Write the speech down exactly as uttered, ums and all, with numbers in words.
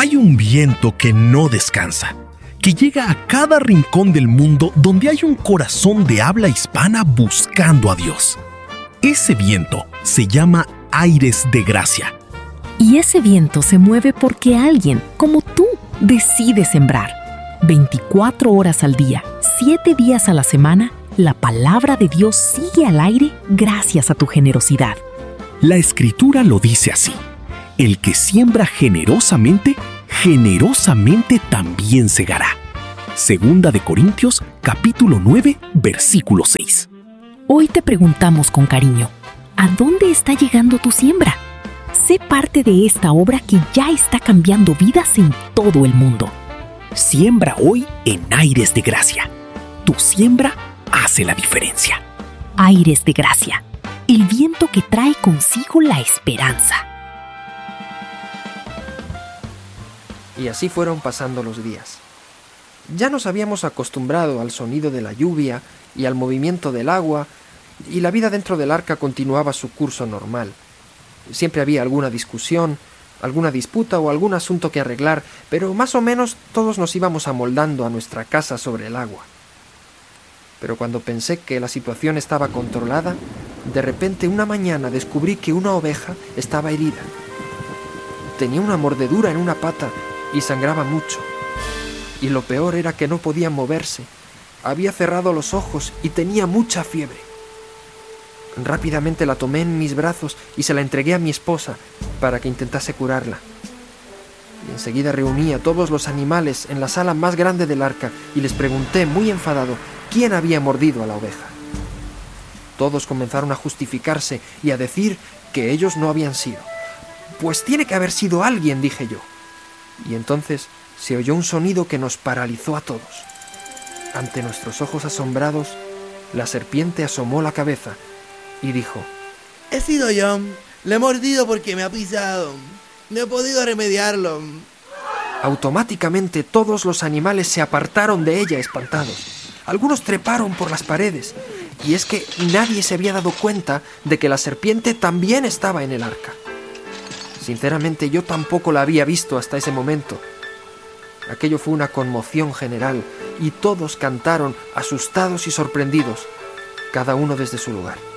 Hay un viento que no descansa, que llega a cada rincón del mundo donde hay un corazón de habla hispana buscando a Dios. Ese viento se llama aires de gracia. Y ese viento se mueve porque alguien, como tú, decide sembrar. veinticuatro horas al día, siete días a la semana, la palabra de Dios sigue al aire gracias a tu generosidad. La Escritura lo dice así: el que siembra generosamente, generosamente también segará. Segunda de Corintios, capítulo nueve, versículo seis. Hoy te preguntamos con cariño, ¿a dónde está llegando tu siembra? Sé parte de esta obra que ya está cambiando vidas en todo el mundo. Siembra hoy en Aires de Gracia. Tu siembra hace la diferencia. Aires de Gracia, el viento que trae consigo la esperanza. Y así fueron pasando los días. Ya nos habíamos acostumbrado al sonido de la lluvia y al movimiento del agua, y la vida dentro del arca continuaba su curso normal. Siempre había alguna discusión, alguna disputa o algún asunto que arreglar, pero más o menos todos nos íbamos amoldando a nuestra casa sobre el agua. Pero cuando pensé que la situación estaba controlada, de repente una mañana descubrí que una oveja estaba herida. Tenía una mordedura en una pata y sangraba mucho. Y lo peor era que no podía moverse. Había cerrado los ojos y tenía mucha fiebre. Rápidamente la tomé en mis brazos y se la entregué a mi esposa para que intentase curarla. Y enseguida reuní a todos los animales en la sala más grande del arca y les pregunté, muy enfadado, quién había mordido a la oveja. Todos comenzaron a justificarse y a decir que ellos no habían sido. Pues tiene que haber sido alguien, dije yo. Y entonces se oyó un sonido que nos paralizó a todos. Ante nuestros ojos asombrados, la serpiente asomó la cabeza y dijo: He sido yo, le he mordido porque me ha pisado, no he podido remediarlo. Automáticamente todos los animales se apartaron de ella espantados. Algunos treparon por las paredes, y es que nadie se había dado cuenta de que la serpiente también estaba en el arca. Sinceramente, yo tampoco la había visto hasta ese momento. Aquello fue una conmoción general, y todos cantaron, asustados y sorprendidos, cada uno desde su lugar.